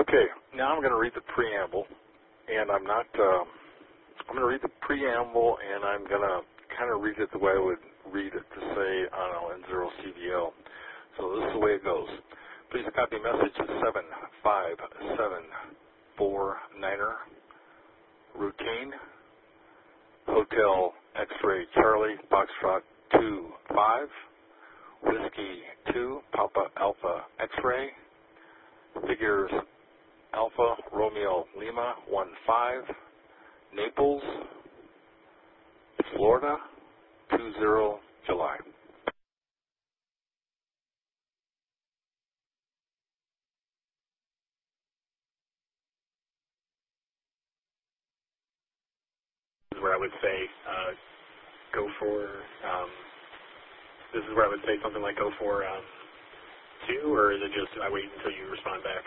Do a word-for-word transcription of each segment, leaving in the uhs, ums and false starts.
Okay, now I'm going to read the preamble, and I'm not, uh, I'm going to read the preamble, and I'm going to kind of read it the way I would read it to say on an N zero C V L. So this is the way it goes. Please copy message seven five seven four niner, routine, Hotel X-Ray Charlie, Foxtrot two five, Whiskey two, Papa Alpha X-Ray, figures Alpha Romeo Lima one five, Naples, Florida, two zero, July. This is where I would say uh, go for, um, this is where I would say something like go for um, two, or is it just I wait until you respond back?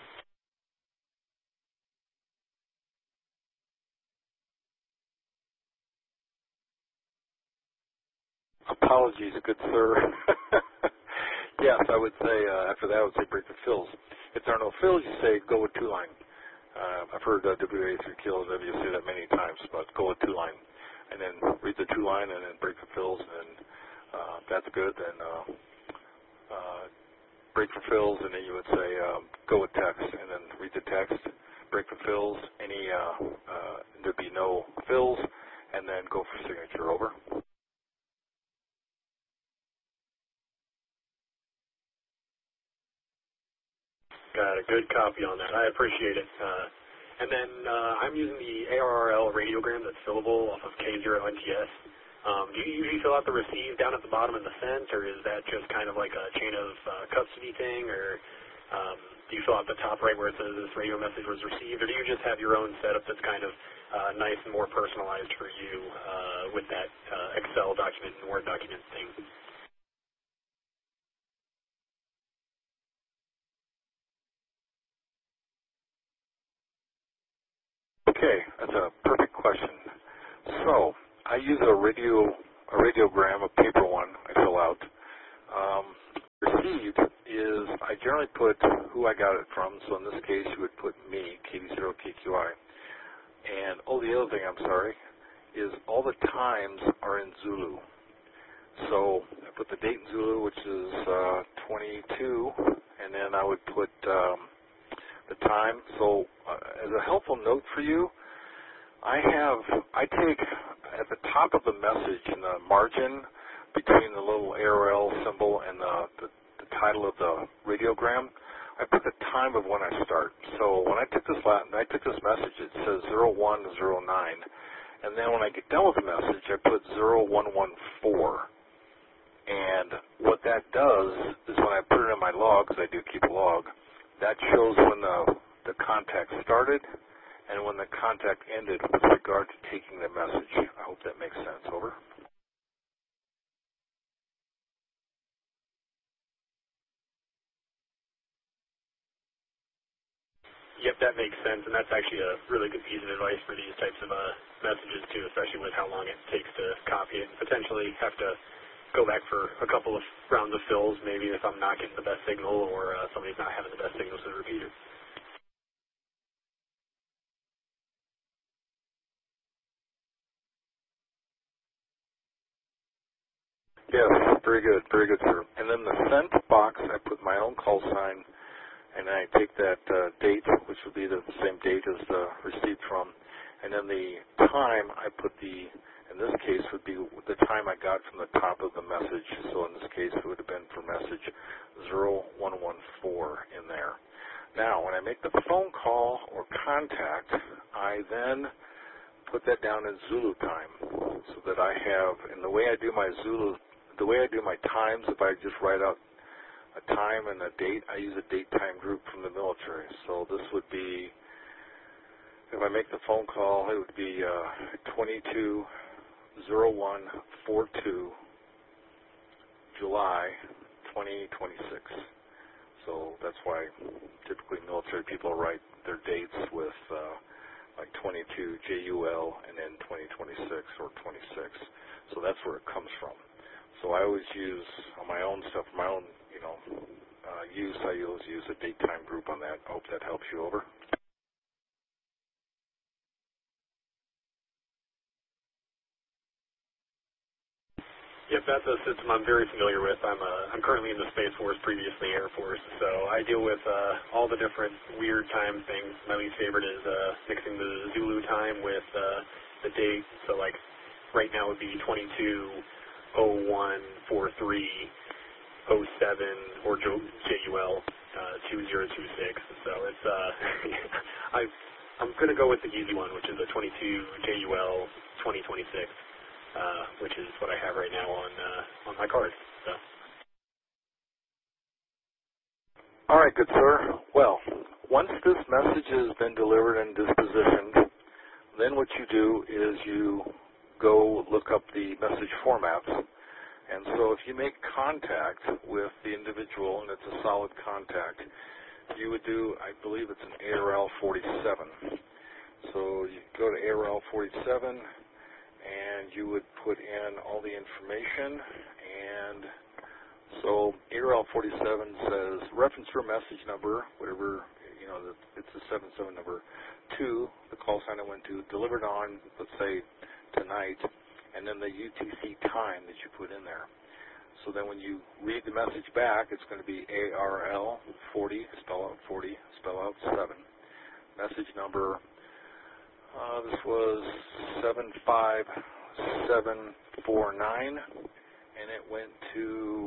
Apologies, good sir. Yes, I would say, uh, after that I would say break the fills. If there are no fills, you say go with two line. Uh, I've heard uh, W A three kill W say that many times, but go with two line. And then read the two line and then break the fills, and uh, if that's good, then uh, uh, break the fills, and then you would say um, go with text, and then read the text, break the fills, any, uh, uh, there'd be no fills, and then go for signature. Over. Got a good copy on that. I appreciate it. Uh, and then uh, I'm using the A R R L radiogram that's fillable off of K zero N T S. Um, do you usually fill out the receive down at the bottom in the sent, or is that just kind of like a chain of uh, custody thing, or um, do you fill out the top right where it says this radio message was received, or do you just have your own setup that's kind of uh, nice and more personalized for you uh, with that uh, Excel document and Word document thing? Okay, that's a perfect question. So I use a radio a radiogram, a paper one I fill out. Um, received is I generally put who I got it from. So in this case, you would put me, K D zero K Q I. And oh, the other thing, I'm sorry, is all the times are in Zulu. So I put the date in Zulu, which is uh, twenty-two, and then I would put um, the time. So uh, as a helpful note for you, I have, I take at the top of the message in the margin between the little A R L symbol and the, the, the title of the radiogram, I put the time of when I start. So when I took this Latin, I took this message, it says zero one zero nine, and then when I get done with the message, I put zero one one four. And what that does is when I put it in my log, because I do keep a log, that shows when the, the contact started and when the contact ended with regard to taking the message. I hope that makes sense. Over. Yep, that makes sense, and that's actually a really good piece of advice for these types of uh, messages, too, especially with how long it takes to copy it and potentially have to go back for a couple of rounds of fills, maybe if I'm not getting the best signal or uh, somebody's not having the best signal to the repeater. Yes, very good, very good, sir. And then the sent box, I put my own call sign, and I take that uh, date, which would be the same date as the receipt from, and then the time I put the, in this case, would be the time I got from the top of the message. So in this case, it would have been for message zero one one four in there. Now, when I make the phone call or contact, I then put that down in Zulu time so that I have, and the way I do my Zulu, the way I do my times, if I just write out a time and a date, I use a date time group from the military. So this would be, if I make the phone call, it would be uh, twenty-two oh one forty-two, July twenty twenty-six. So that's why typically military people write their dates with uh, like twenty-two J U L and then twenty twenty-six or twenty-six. So that's where it comes from. So I always use on my own stuff, my own, you know, uh, use, I always use a date time group on that. I hope that helps you. Over. Yep, that's a system I'm very familiar with. I'm uh, I'm currently in the Space Force, previously Air Force, so I deal with uh, all the different weird time things. My least favorite is uh, mixing the Zulu time with uh, the date. So like right now would be twenty-two oh one forty-three oh seven or J U L uh, two zero two six. So it's uh, I I'm gonna go with the easy one, which is a twenty-two J U L twenty twenty-six. Uh, which is what I have right now on uh, on my card. So. All right, good sir. Well, once this message has been delivered and dispositioned, then what you do is you go look up the message formats. And so if you make contact with the individual and it's a solid contact, you would do, I believe it's an A R L forty-seven. So you go to A R L forty-seven, and you would put in all the information, and so A R L forty-seven says reference your message number, whatever, you know, it's a seven seven number, to the call sign I went to, delivered on, let's say, tonight, and then the U T C time that you put in there. So then when you read the message back, it's going to be A R L forty, spell out forty, spell out seven. Message number, Uh, this was seven five seven four nine, and it went to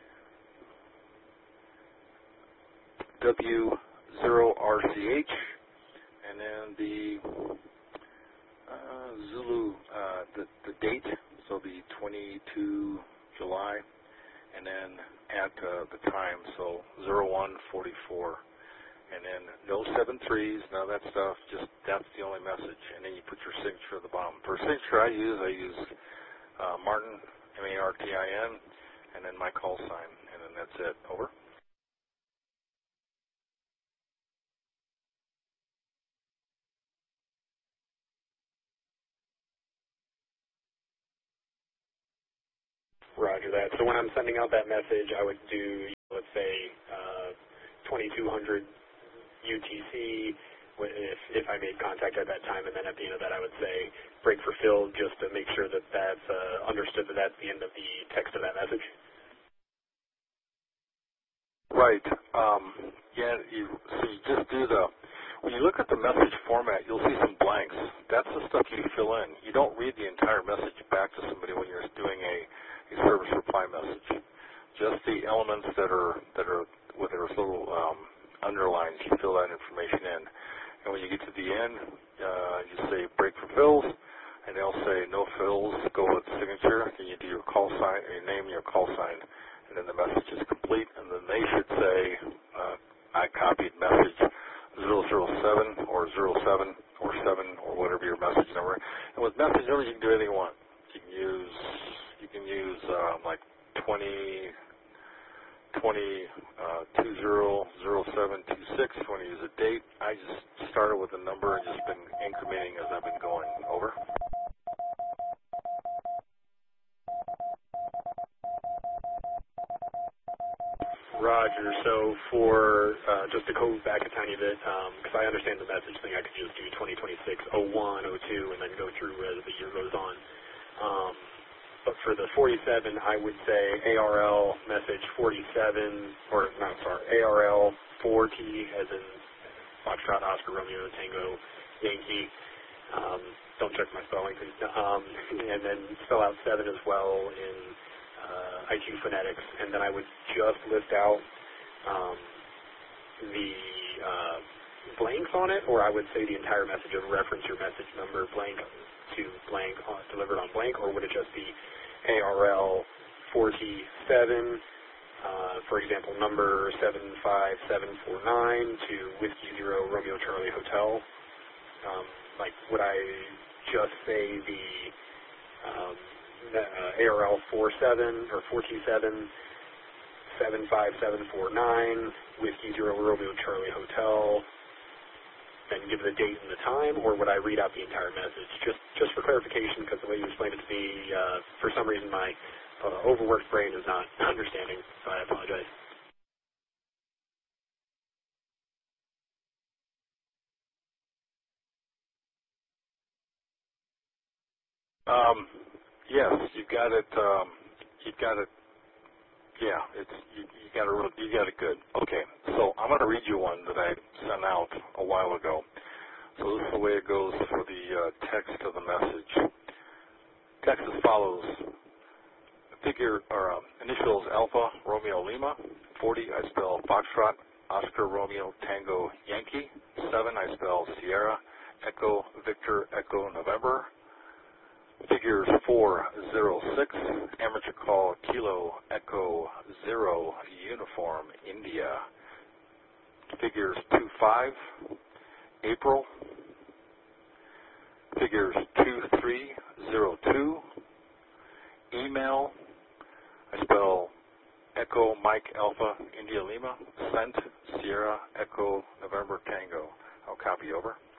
W zero R C H, and then the uh, Zulu, uh, the, the date, so the twenty-second July, and then at uh, the time, so zero one forty-four. And then no seven threes, none of that stuff, just that's the only message. And then you put your signature at the bottom. For signature I use, I use uh, Martin, M A R T I N, and then my call sign, and then that's it. Over. Roger that. So when I'm sending out that message, I would do, let's say, uh, twenty-two hundred U T C if, if I made contact at that time, and then at the end of that I would say break for fill, just to make sure that that's uh, understood that that's the end of the text of that message. Right. Um, yeah, you, so you just do the, when you look at the message format, you'll see some blanks. That's the stuff you fill in. You don't read the entire message back to somebody when you're doing a, a service reply message. Just the elements that are, that are with their little um, underlines, you fill that information in. And when you get to the end, uh, you say break for fills, and they'll say no fills, go with signature, and you do your call sign, or your name and your call sign, and then the message is complete, and then they should say, uh, I copied message zero zero seven or zero seven or seven or whatever your message number. And with message number, you can do anything you want. You can use, you can use um, like twenty, twenty, uh, two zero zero seven two six. If you want to use a date, I just started with a number and just been incrementing as I've been going. Over. Roger. So for, uh, just to go back a tiny bit, because I understand the message thing, I could just do twenty twenty-six oh one oh two and then go through as the year goes on. Um, but for the forty-seven, I would say A R L message forty-seven, or not, sorry, A R L forty, as in Foxtrot, Oscar, Romeo, Tango, Yankee. Um, don't check my spelling, please. Um, and then spell out seven as well in Uh, I Q phonetics, and then I would just list out um, the uh, blanks on it, or I would say the entire message of reference your message number blank to blank on, delivered on blank, or would it just be A R L forty-seven, uh, for example, number seven five seven four nine to Whiskey Zero Romeo Charlie Hotel? Um, like, would I just say the um, Uh, A R L forty-seven or forty-seven seven five seven four nine Whiskey Zero Romeo Charlie Hotel, and give the date and the time, or would I read out the entire message? Just just for clarification, because the way you explained it to me, uh, for some reason my uh, overworked brain is not understanding, so I apologize. Um, yes, you've got it. Um, you've got it. Yeah, it's you, you got it. You got it good. Okay, so I'm going to read you one that I sent out a while ago. So this is the way it goes for the uh, text of the message. Text as follows: figure or um, initials Alpha Romeo Lima. forty I spell Foxtrot Oscar Romeo Tango Yankee. seven I spell Sierra Echo Victor Echo November. Figures four zero six, amateur call Kilo Echo Zero Uniform India. Figures two five, April. Figures two three zero two. Email, I spell Echo Mike Alpha India Lima, sent Sierra Echo November Tango. I'll copy over.